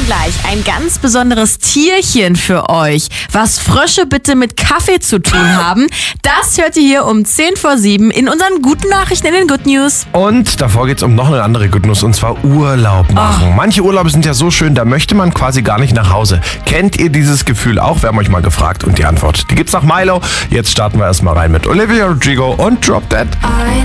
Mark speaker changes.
Speaker 1: gleich ein ganz besonderes Tierchen für euch. Was Frösche bitte mit Kaffee zu tun haben, das hört ihr hier um 6:50 in unseren guten Nachrichten in den Good News.
Speaker 2: Und davor geht's um noch eine andere Good News, und zwar Urlaub machen. Manche Urlaube sind ja so schön, da möchte man quasi gar nicht nach Hause. Kennt ihr dieses Gefühl auch? Wir haben euch mal gefragt und die Antwort, die gibt's nach Milo. Jetzt starten wir erstmal rein mit Olivia Rodrigo und Drop Dead.
Speaker 3: I